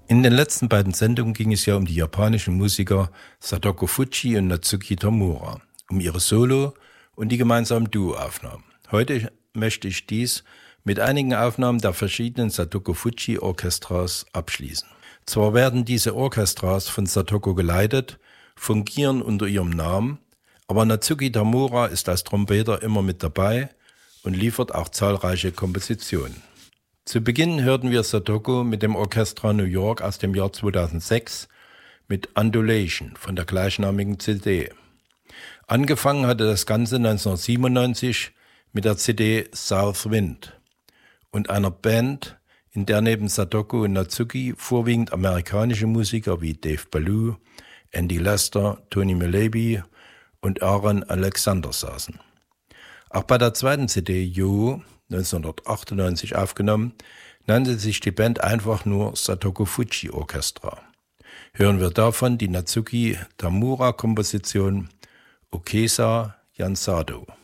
In den letzten beiden Sendungen ging es ja um die japanischen Musiker Satoko Fujii und Natsuki Tamura, um ihre Solo- und die gemeinsamen Duo-Aufnahmen. Heute möchte ich dies mit einigen Aufnahmen der verschiedenen Satoko Fujii Orchestras abschließen. Zwar werden diese Orchestras von Satoko geleitet, fungieren unter ihrem Namen, aber Natsuki Tamura ist als Trompeter immer mit dabei und liefert auch zahlreiche Kompositionen. Zu Beginn hörten wir Satoko mit dem Orchestra New York aus dem Jahr 2006 mit Undulation von der gleichnamigen CD. Angefangen hatte das Ganze 1997 mit der CD South Wind und einer Band, in der neben Satoko und Natsuki vorwiegend amerikanische Musiker wie Dave Ballou, Andy Lester, Tony Malaby und Aaron Alexander saßen. Auch bei der zweiten CD Yo, 1998 aufgenommen, nannte sich die Band einfach nur Satoko Fujii Orchestra. Hören wir davon die Natsuki Tamura Komposition Okesa Yansado.